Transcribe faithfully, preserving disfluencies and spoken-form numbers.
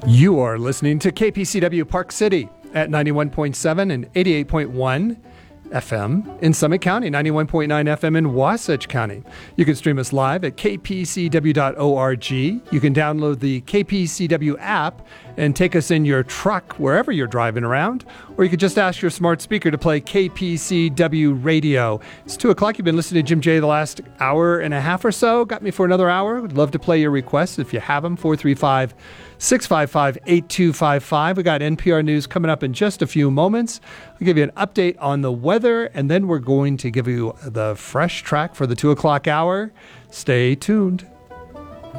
You are listening to K P C W Park City at ninety-one point seven and eighty-eight point one F M in Summit County, ninety-one point nine F M in Wasatch County. You can stream us live at k p c w dot org. You can download the K P C W app and take us in your truck wherever you're driving around, or you could just ask your smart speaker to play K P C W radio. It's two o'clock. You've been listening to Jim J the last hour and a half or so. Got me for another hour. Would love to play your requests if you have them. four three five, six five five, eight two five five. We got N P R News coming up in just a few moments. I'll give you an update on the weather, and then we're going to give you the fresh track for the two o'clock hour. Stay tuned.